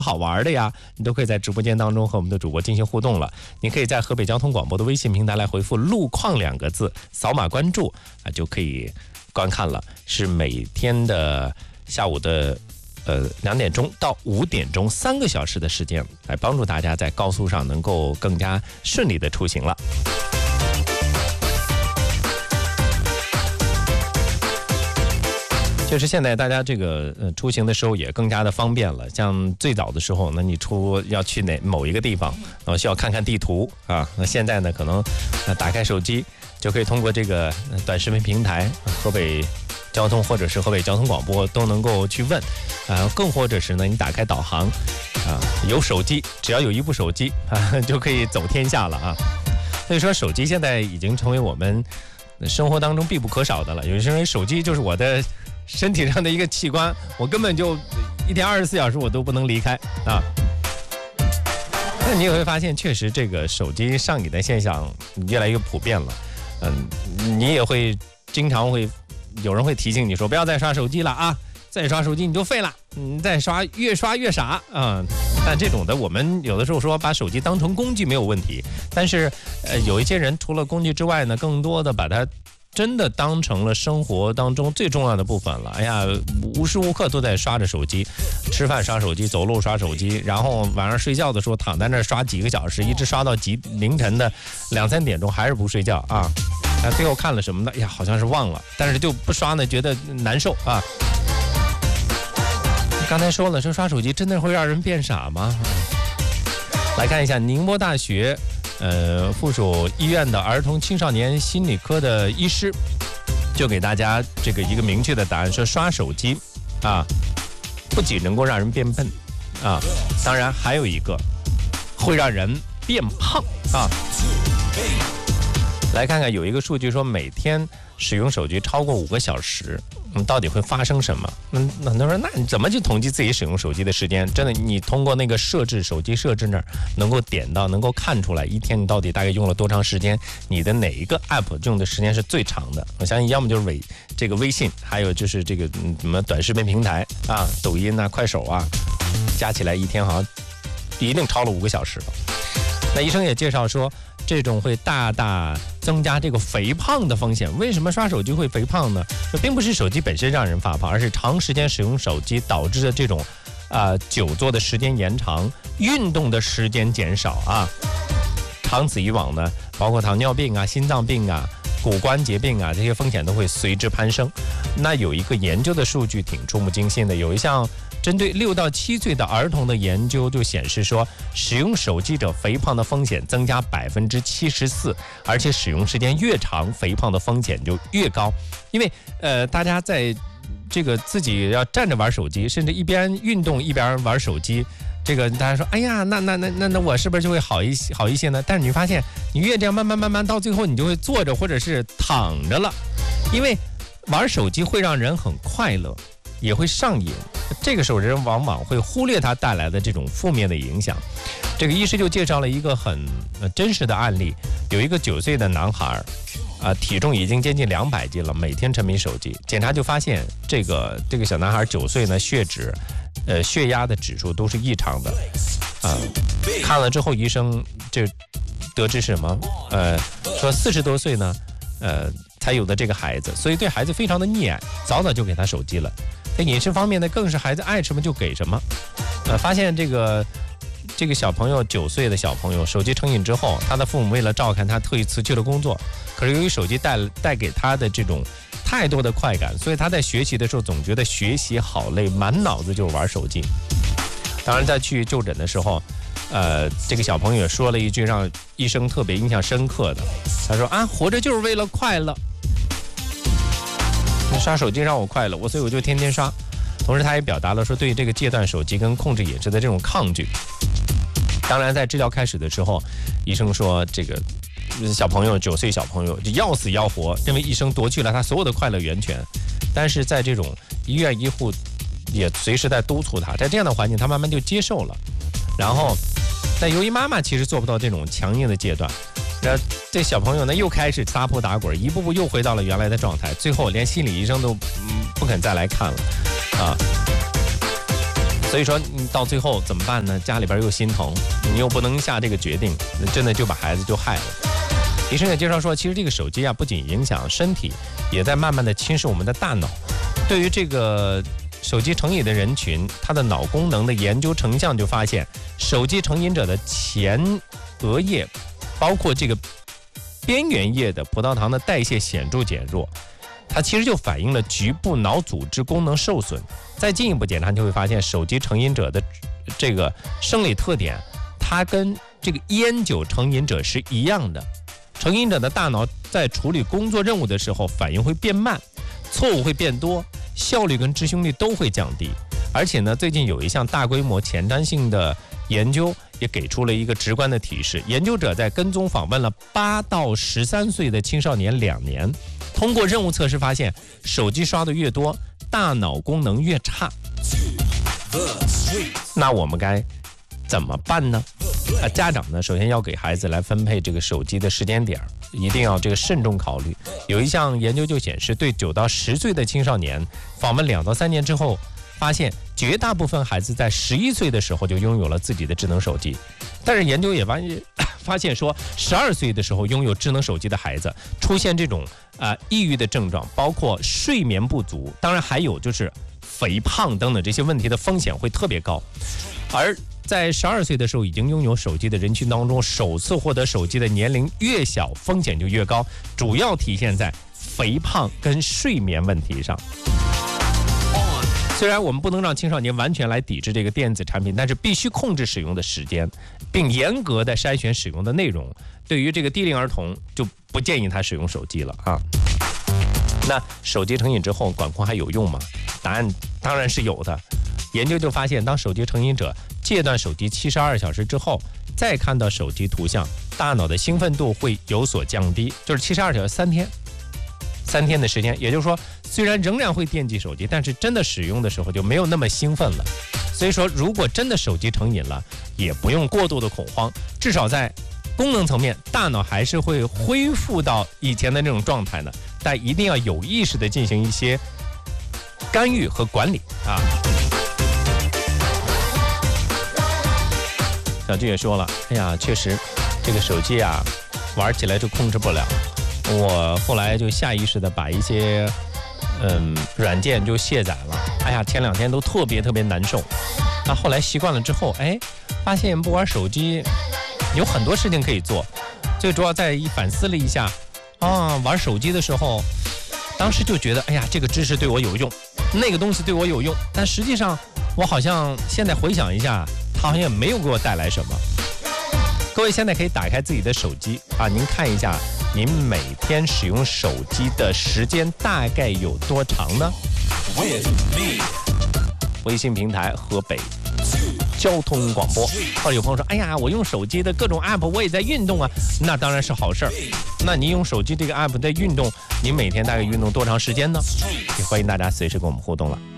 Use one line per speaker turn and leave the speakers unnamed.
好玩的呀，你都可以在直播间当中和我们的主播进行互动了。你可以在河北交通广播的微信平台来回复路况2个字，扫码关注啊，就可以观看了。是每天的下午的2点钟到5点钟3个小时的时间，来帮助大家在高速上能够更加顺利的出行了。确实，现在大家这个出行的时候也更加的方便了。像最早的时候，那你要去某一个地方，然后需要看看地图啊。那现在呢，可能打开手机就可以通过这个短视频平台，河北交通或者是河北交通广播都能够去问啊。更或者是呢，你打开导航啊，有手机，只要有一部手机啊，就可以走天下了啊。所以说，手机现在已经成为我们生活当中必不可少的了。有些人手机就是我的身体上的一个器官，我根本就一天24小时我都不能离开啊。那你也会发现，确实这个手机上瘾的现象越来越普遍了。你也会经常会有人会提醒你说，不要再刷手机了啊，再刷手机你就废了，再刷越刷越傻啊。但这种的，我们有的时候说把手机当成工具没有问题，但是有一些人除了工具之外呢，更多的把它真的当成了生活当中最重要的部分了。哎呀，无时无刻都在刷着手机，吃饭刷手机，走路刷手机，然后晚上睡觉的时候躺在那儿刷几个小时，一直刷到凌晨的2、3点钟还是不睡觉啊。最后看了什么呢？哎呀，好像是忘了，但是就不刷呢，觉得难受啊。刚才说了，说刷手机真的会让人变傻吗？来看一下宁波大学附属医院的儿童青少年心理科的医师就给大家这个一个明确的答案，说刷手机啊，不仅能够让人变笨啊，当然还有一个会让人变胖啊。来看看有一个数据说，每天使用手机超过5个小时，到底会发生什么？很多人说，那你怎么去统计自己使用手机的时间？真的，你通过那个手机设置那儿能够点到，能够看出来一天你到底大概用了多长时间，你的哪一个 app 用的时间是最长的。我相信要么就是这个微信，还有就是这个什么短视频平台啊，抖音啊、快手啊，加起来一天好像一定超了5个小时了。那医生也介绍说，这种会大大增加这个肥胖的风险。为什么刷手机会肥胖呢？这并不是手机本身让人发胖，而是长时间使用手机导致的这种久坐的时间延长，运动的时间减少啊。长此以往呢，包括糖尿病啊、心脏病啊、骨关节病啊，这些风险都会随之攀升。那有一个研究的数据挺触目惊心的，有一项针对6到7岁的儿童的研究就显示说，使用手机者肥胖的风险增加74%，而且使用时间越长，肥胖的风险就越高。因为大家在这个自己要站着玩手机，甚至一边运动一边玩手机，这个大家说，哎呀，那我是不是就会好一些呢？但是你发现，你越这样慢慢到最后，你就会坐着或者是躺着了，因为玩手机会让人很快乐，也会上瘾。这个时候人往往会忽略它带来的这种负面的影响。这个医师就介绍了一个很真实的案例，有一个9岁的男孩体重已经接近200斤了，每天沉迷手机。检查就发现这个小男孩9岁呢，血压的指数都是异常的看了之后，医生就得知什么？说40多岁呢，才有的这个孩子，所以对孩子非常的溺爱，早就给他手机了。在饮食方面呢，更是孩子爱什么就给什么。发现这个小朋友9岁的小朋友手机成瘾之后，他的父母为了照看他，特意辞去了工作。可是由于手机带给他的这种太多的快感，所以他在学习的时候总觉得学习好累，满脑子就是玩手机。当然，在去就诊的时候，这个小朋友也说了一句让医生特别印象深刻的，他说活着就是为了快乐，刷手机让我快乐，所以我就天天刷。同时他也表达了说对这个戒断手机跟控制饮食的这种抗拒。当然在治疗开始的时候，医生说这个小朋友9岁小朋友就要死要活，认为医生夺去了他所有的快乐源泉。但是在这种医院医护也随时在督促他，在这样的环境他慢慢就接受了。然后但由于妈妈其实做不到这种强硬的戒断，这小朋友呢又开始撒泼打滚，一步步又回到了原来的状态，最后连心理医生都不肯再来看了所以说你到最后怎么办呢？家里边又心疼，你又不能下这个决定，真的就把孩子就害了。医生也介绍说，其实这个手机啊，不仅影响身体，也在慢慢的侵蚀我们的大脑。对于这个手机成瘾的人群，他的脑功能的研究成像就发现，手机成瘾者的前额叶，包括这个边缘叶的葡萄糖的代谢显著减弱，它其实就反映了局部脑组织功能受损。再进一步检查，就会发现手机成瘾者的这个生理特点，它跟这个烟酒成瘾者是一样的。成瘾者的大脑在处理工作任务的时候，反应会变慢，错误会变多，效率跟执行力都会降低。而且呢，最近有一项大规模前瞻性的研究也给出了一个直观的提示。研究者在跟踪访问了8到13岁的青少年2年，通过任务测试发现，手机刷得越多，大脑功能越差。那我们该怎么办呢？家长呢，首先要给孩子来分配这个手机的时间点，一定要这个慎重考虑。有一项研究就显示，对9到10岁的青少年访问2到3年之后，发现绝大部分孩子在11岁的时候就拥有了自己的智能手机。但是研究也发现说，12岁的时候拥有智能手机的孩子出现这种抑郁的症状，包括睡眠不足，当然还有就是肥胖等等这些问题的风险会特别高。而在12岁的时候已经拥有手机的人群当中，首次获得手机的年龄越小，风险就越高，主要体现在肥胖跟睡眠问题上。虽然我们不能让青少年完全来抵制这个电子产品，但是必须控制使用的时间，并严格的筛选使用的内容。对于这个低龄儿童，就不建议他使用手机了啊。那手机成瘾之后，管控还有用吗？答案当然是有的。研究就发现，当手机成瘾者戒断手机72小时之后，再看到手机图像，大脑的兴奋度会有所降低，就是72小时3天的时间。也就是说，虽然仍然会惦记手机，但是真的使用的时候就没有那么兴奋了。所以说，如果真的手机成瘾了，也不用过度的恐慌，至少在功能层面，大脑还是会恢复到以前的那种状态呢。但一定要有意识的进行一些干预和管理啊。小俊也说了，哎呀，确实这个手机啊玩起来就控制不了，我后来就下意识的把一些软件就卸载了。哎呀，前2天都特别难受。那后来习惯了之后，发现不玩手机有很多事情可以做。最主要在反思了一下玩手机的时候，当时就觉得，哎呀，这个知识对我有用，那个东西对我有用，但实际上我好像现在回想一下，它好像也没有给我带来什么。各位现在可以打开自己的手机您看一下您每天使用手机的时间大概有多长呢？微信平台河北交通广播。或者有朋友说，哎呀，我用手机的各种 app 我也在运动啊，那当然是好事儿。那你用手机这个 app 在运动，你每天大概运动多长时间呢？也欢迎大家随时跟我们互动了。